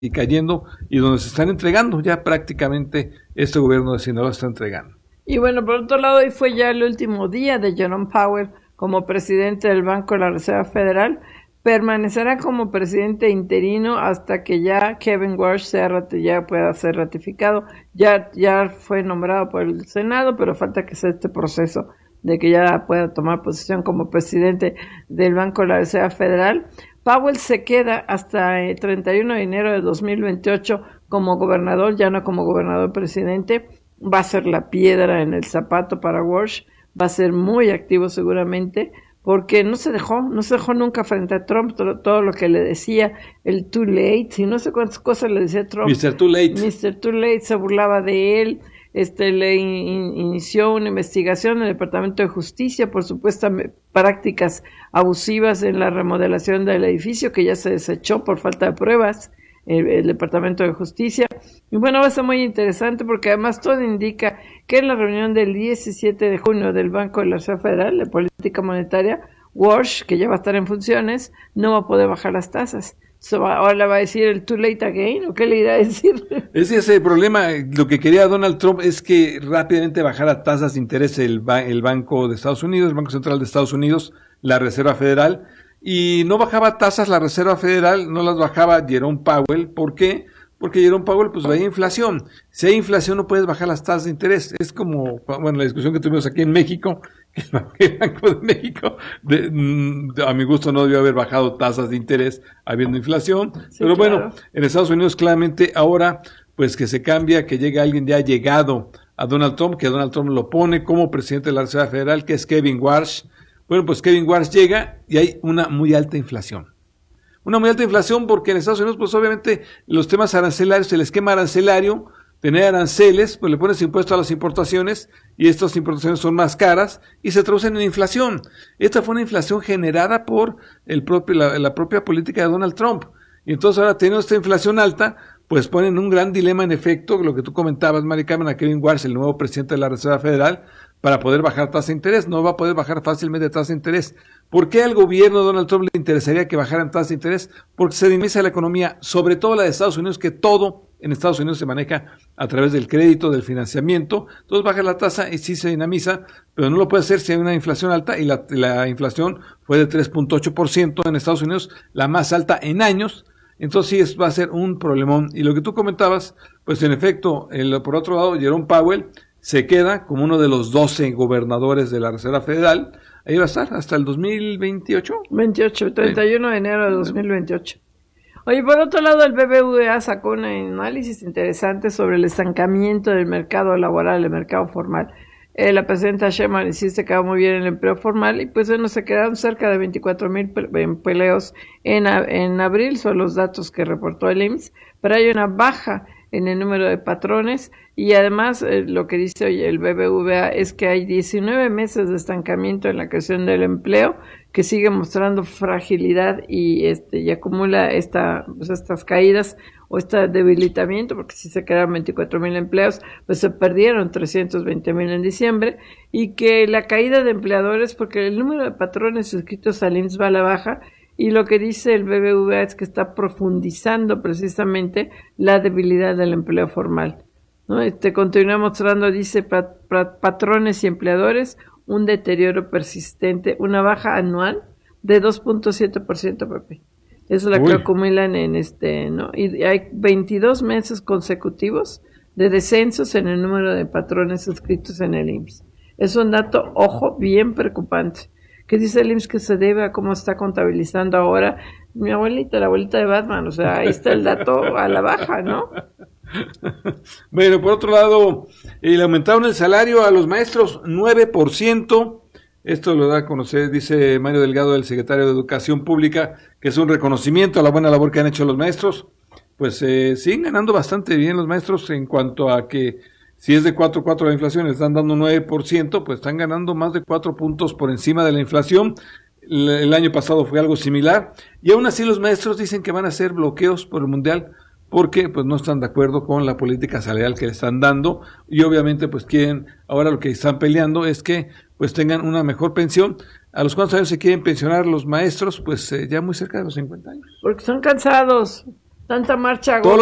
y cayendo, y donde se están entregando ya prácticamente este gobierno de Sinaloa está entregando. Y bueno, por otro lado, hoy fue ya el último día de Jerome Powell como presidente del Banco de la Reserva Federal. Permanecerá como presidente interino hasta que ya Kevin Warsh ya pueda ser ratificado. Ya fue nombrado por el Senado, pero falta que sea este proceso de que ya pueda tomar posesión como presidente del Banco de la Reserva Federal. Powell se queda hasta el 31 de enero de 2028 como gobernador, ya no como gobernador presidente. Va a ser la piedra en el zapato para Warsh, va a ser muy activo seguramente, porque no se dejó nunca frente a Trump, todo lo que le decía, el too late, y no sé cuántas cosas le decía Trump. Mr. Too Late. Mr. Too Late, se burlaba de él, le inició una investigación en el Departamento de Justicia por supuestas prácticas abusivas en la remodelación del edificio, que ya se desechó por falta de pruebas, el Departamento de Justicia. Y bueno, va a ser muy interesante porque además todo indica que en la reunión del 17 de junio del Banco de la Reserva Federal de Política Monetaria, Warsh, que ya va a estar en funciones, no va a poder bajar las tasas. Ahora le va a decir el too late again, ¿o qué le irá a decir? Ese es el problema. Lo que quería Donald Trump es que rápidamente bajara tasas de interés el Banco de Estados Unidos, el Banco Central de Estados Unidos, la Reserva Federal, y no bajaba tasas la Reserva Federal, no las bajaba Jerome Powell. ¿Por qué? Porque Jerome Powell pues veía inflación. Si hay inflación no puedes bajar las tasas de interés. Es como, bueno, la discusión que tuvimos aquí en México, el Banco de México, a mi gusto no debió haber bajado tasas de interés habiendo inflación. Sí, pero claro. Bueno, en Estados Unidos claramente ahora, pues que se cambia, que llegue alguien ya llegado a Donald Trump, que Donald Trump lo pone como presidente de la Reserva Federal, que es Kevin Warsh. Bueno, pues Kevin Warsh llega y hay una muy alta inflación. Una muy alta inflación porque en Estados Unidos, pues obviamente los temas arancelarios, el esquema arancelario, tener aranceles, pues le pones impuesto a las importaciones y estas importaciones son más caras y se traducen en inflación. Esta fue una inflación generada por la propia política de Donald Trump. Y entonces ahora teniendo esta inflación alta, pues ponen un gran dilema en efecto, lo que tú comentabas, Mari Carmen, a Kevin Warsh, el nuevo presidente de la Reserva Federal, para poder bajar tasa de interés. No va a poder bajar fácilmente tasa de interés. ¿Por qué al gobierno de Donald Trump le interesaría que bajaran tasas de interés? Porque se dinamiza la economía, sobre todo la de Estados Unidos, que todo en Estados Unidos se maneja a través del crédito, del financiamiento. Entonces baja la tasa y sí se dinamiza, pero no lo puede hacer si hay una inflación alta, y la inflación fue de 3.8% en Estados Unidos, la más alta en años. Entonces sí va a ser un problemón. Y lo que tú comentabas, pues en efecto, por otro lado, Jerome Powell se queda como uno de los 12 gobernadores de la Reserva Federal. Ahí va a estar hasta el 2028. 31 de enero de 2028. Oye, por otro lado, el BBVA sacó un análisis interesante sobre el estancamiento del mercado laboral, el mercado formal. La presidenta Sheinbaum insiste que va muy bien el empleo formal y pues bueno, se quedaron cerca de 24,000 empleos en abril, son los datos que reportó el IMSS, pero hay una baja en el número de patrones y además lo que dice hoy el BBVA es que hay 19 meses de estancamiento en la creación del empleo, que sigue mostrando fragilidad y acumula estas caídas o este debilitamiento, porque si se quedaron 24,000 empleos, pues se perdieron 320,000 en diciembre, y que la caída de empleadores, porque el número de patrones inscritos al IMSS va a la baja, y lo que dice el BBVA es que está profundizando precisamente la debilidad del empleo formal, ¿no? Continúa mostrando, dice, patrones y empleadores, un deterioro persistente, una baja anual de 2.7%, Pepe. Eso es lo que acumulan ¿no? Y hay 22 meses consecutivos de descensos en el número de patrones inscritos en el IMSS. Es un dato, ojo, bien preocupante. ¿Qué dice el IMSS que se debe a cómo está contabilizando ahora mi abuelita, la abuelita de Batman? O sea, ahí está el dato a la baja, ¿no? Bueno, por otro lado, le aumentaron el salario a los maestros 9%. Esto lo da a conocer, dice Mario Delgado, el secretario de Educación Pública, que es un reconocimiento a la buena labor que han hecho los maestros. Pues siguen ganando bastante bien los maestros en cuanto a que si es de 4.4 la inflación, le están dando 9%, pues están ganando más de 4 puntos por encima de la inflación. El año pasado fue algo similar. Y aún así los maestros dicen que van a hacer bloqueos por el Mundial, porque pues no están de acuerdo con la política salarial que le están dando, y obviamente pues quieren, ahora lo que están peleando es que pues tengan una mejor pensión. ¿A los cuántos años se quieren pensionar los maestros? Pues ya muy cerca de los 50 años. Porque son cansados. Tanta marcha Todos